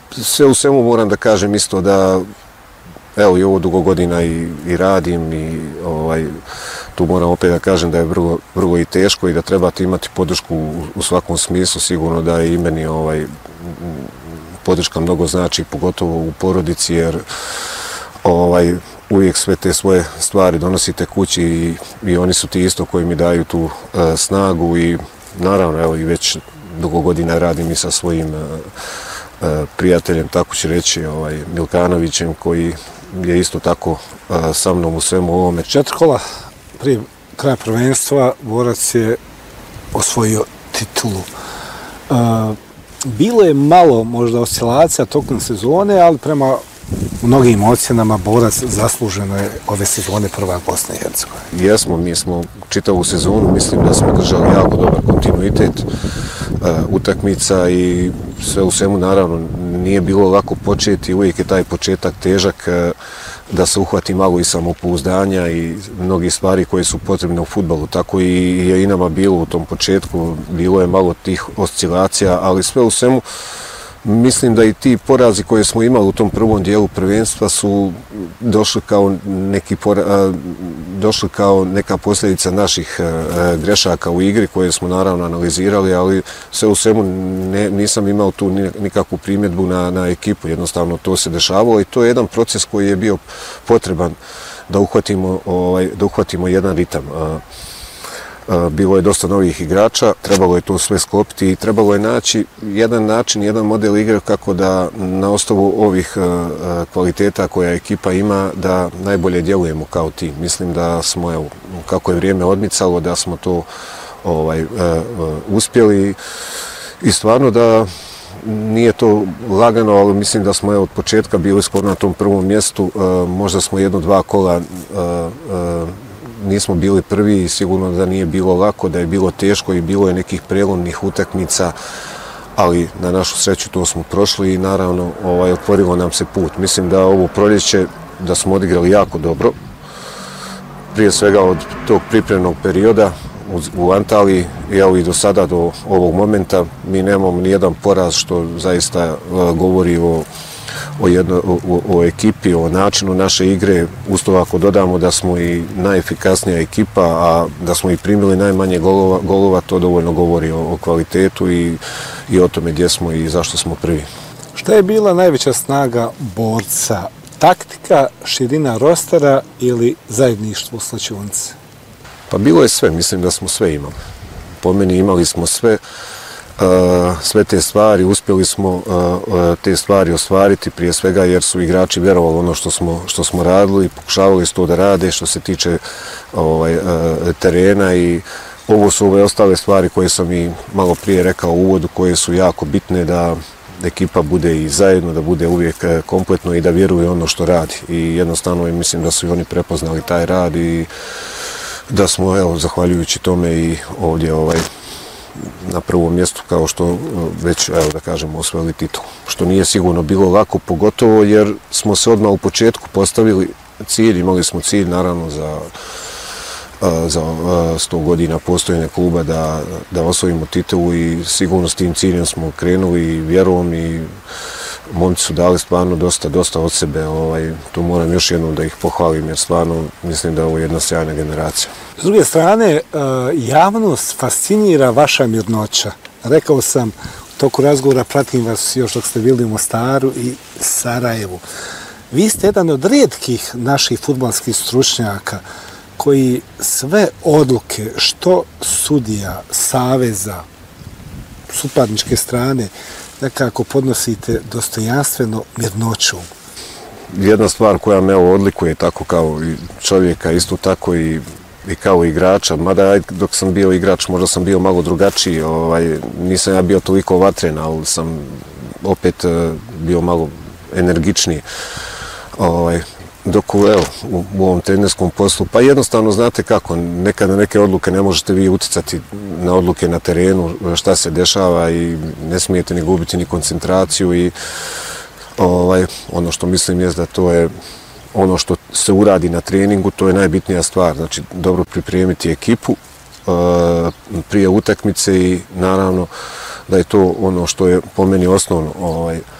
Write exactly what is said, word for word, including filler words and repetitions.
sve u svemu moram da kažem isto da evo i ovo dugo godina i, i radim i ovaj, tu moram opet da kažem da je vrlo, vrlo i teško i da trebate imati podršku u, u svakom smislu, sigurno da je i meni ovaj, podrška mnogo znači, pogotovo u porodici, jer ovaj, uvijek sve te svoje stvari donosite kući i, i oni su ti isto koji mi daju tu uh, snagu i naravno evo i već dugo godina radim i sa svojim uh, uh, prijateljem, tako ću reći, ovaj, Milkanovićem, koji je isto tako uh, sa mnom u svemu ovome. Četiri kola prije kraja prvenstva Borac je osvojio titulu. Uh, bilo je malo možda oscilacija tokom sezone, ali prema mnogim ocjenama Borac zasluženo je ove sezone prvak Bosne i Hercegovine. Jesmo, mi smo čitavu sezonu, mislim da smo držali jako dobar kontinuitet uh, utakmica i sve u svemu naravno nije bilo lako početi, uvijek je taj početak težak uh, da se uhvati malo i samopouzdanja i mnogi stvari koje su potrebne u fudbalu, tako i je i nama bilo u tom početku, bilo je malo tih oscilacija, ali sve u svemu mislim da i ti porazi koje smo imali u tom prvom dijelu prvenstva su došli kao, neki pora, došli kao neka posljedica naših grešaka u igri koje smo naravno analizirali, ali sve u svemu ne, nisam imao tu nikakvu primjedbu na, na ekipu, jednostavno to se dešavalo i to je jedan proces koji je bio potreban da uhvatimo, ovaj, da uhvatimo jedan ritam. Bilo je dosta novih igrača, trebalo je to sve sklopiti i trebalo je naći jedan način, jedan model igre kako da na osnovu ovih kvaliteta koja ekipa ima da najbolje djelujemo kao tim. Mislim da smo, evo, kako je vrijeme odmicalo, da smo to ovaj, uspjeli i stvarno da nije to lagano, ali mislim da smo evo, od početka bili skoro na tom prvom mjestu, možda smo jedno, dva kola nismo bili prvi i sigurno da nije bilo lako, da je bilo teško i bilo je nekih prelomnih utakmica, ali na našu sreću to smo prošli i naravno ovaj, otvorilo nam se put. Mislim da ovo proljeće da smo odigrali jako dobro, prije svega od tog pripremnog perioda u, u Antaliji, evo i do sada, do ovog momenta, mi nemamo nijedan poraz što zaista uh, govori o O, jedno, o, o ekipi, o načinu naše igre, usto ako dodamo da smo i najefikasnija ekipa, a da smo i primili najmanje golova, golova to dovoljno govori o, o kvalitetu i, i o tome gdje smo i zašto smo prvi. Šta je bila najveća snaga Borca? Taktika, širina rostera ili zajedništvo u slačionici? Pa bilo je sve, mislim da smo sve imali. Po meni imali smo sve. Uh, sve te stvari, uspjeli smo uh, uh, te stvari ostvariti prije svega jer su igrači vjerovali ono što smo, što smo radili, pokušavali su to da rade što se tiče ovaj, uh, terena i ovo su ove ostale stvari koje sam i malo prije rekao u uvodu koje su jako bitne da ekipa bude i zajedno, da bude uvijek kompletno i da vjeruje ono što radi i jednostavno mislim da su i oni prepoznali taj rad i da smo evo, zahvaljujući tome i ovdje ovaj, na prvom mjestu kao što već, evo da kažemo, osvojili titul. Što nije sigurno bilo lako, pogotovo jer smo se odmah u početku postavili cilj, imali smo cilj naravno za, za sto godina postojanja kluba da, da osvojimo titulu i sigurno s tim ciljem smo krenuli i vjerom i momci su dali stvarno dosta, dosta od sebe. Ovaj, tu moram još jednom da ih pohvalim jer stvarno mislim da je ovo jedna sjajna generacija. S druge strane, javnost fascinira vaša mirnoća. Rekao sam, u toku razgovora pratim vas još dok ste bili u Mostaru i Sarajevu. Vi ste jedan od rijetkih naših fudbalskih stručnjaka koji sve odluke, što sudija, saveza, suparničke strane, nekako podnosite dostojanstveno mirnoću. Jedna stvar koja me evo odlikuje tako kao i čovjeka, isto tako i, i kao igrača, mada dok sam bio igrač možda sam bio malo drugačiji, ovaj, nisam ja bio toliko vatren, ali sam opet bio malo energičniji. Ovaj, dok u, evo, u, u ovom trenerskom poslu, pa jednostavno znate kako, nekada neke odluke ne možete vi uticati na odluke na terenu, šta se dešava i ne smijete ni gubiti ni koncentraciju i ovaj, ono što mislim je da to je ono što se uradi na treningu, to je najbitnija stvar, znači dobro pripremiti ekipu uh, prije utakmice i naravno da je to ono što je po meni osnovno. Ovaj,